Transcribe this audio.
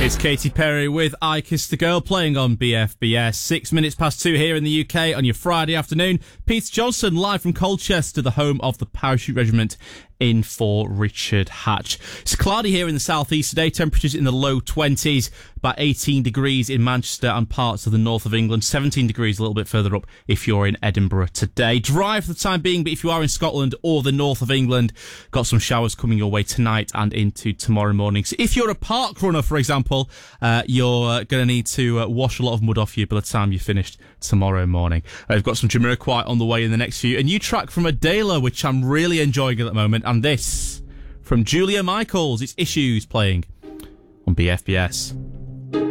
It's Katy Perry with I Kissed a Girl playing on BFBS. 6 minutes past 2 here in the UK on your Friday afternoon. Peter Johnson live from Colchester, the home of the Parachute Regiment, in for Richard Hatch. It's cloudy here in the southeast today, temperatures in the low 20s, about 18 degrees in Manchester and parts of the north of England, 17 degrees a little bit further up if you're in Edinburgh today. Dry for the time being, but if you are in Scotland or the north of England, got some showers coming your way tonight and into tomorrow morning. So if you're a park runner, for example, you're going to need to wash a lot of mud off you by the time you're finished tomorrow morning. We've got some Jamiroquai on the way in the next few. A new track from Adela, which I'm really enjoying at the moment. And this from Julia Michaels. It's Issues playing on BFBS.